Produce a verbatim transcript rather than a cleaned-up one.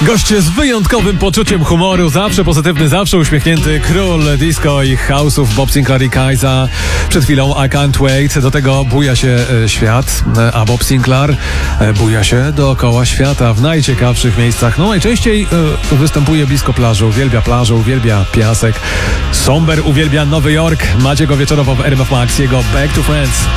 Goście z wyjątkowym poczuciem humoru, zawsze pozytywny, zawsze uśmiechnięty, król disco i house'ów Bob Sinclair i Kajza. Przed chwilą I Can't Wait, do tego buja się e, świat, e, a Bob Sinclair e, buja się dookoła świata w najciekawszych miejscach. No najczęściej e, występuje blisko plaży, uwielbia plażę, uwielbia piasek. Somber uwielbia Nowy Jork. Macie go wieczorowo w R M F Max, jego Back to Friends.